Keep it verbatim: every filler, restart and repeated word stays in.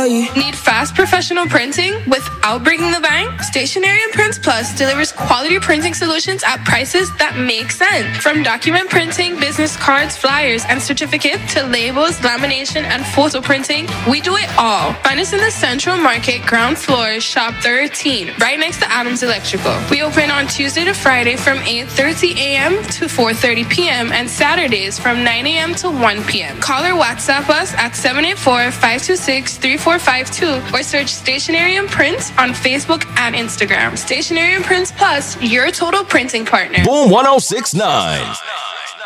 Hawaii. Need fast professional printing without breaking the bank? Stationery and Prints Plus delivers quality printing solutions at prices that make sense. From document printing, business cards, flyers, and certificates to labels, lamination, and photo printing, we do it all. Find us in the Central Market, ground floor, shop thirteen, right next to Adams Electrical. We open on Tuesday to Friday from eight thirty a.m. to four thirty p.m. and Saturdays from nine a.m. to one p.m. Call or WhatsApp us at seven eight four, five two six, three four five two or search Stationery and Prints on Facebook and Instagram. Stationery and Prints Plus, your total printing partner. Boom one oh six point nine.